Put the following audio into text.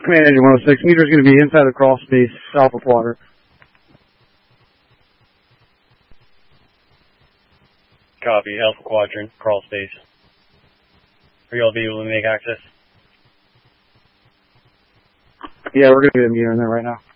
Command Engine 106. Meter's going to be inside the crawl space, south of water. Copy. Alpha Quadrant, crawl space. Are you all be able to make access? Yeah, we're going to get a meter in there right now.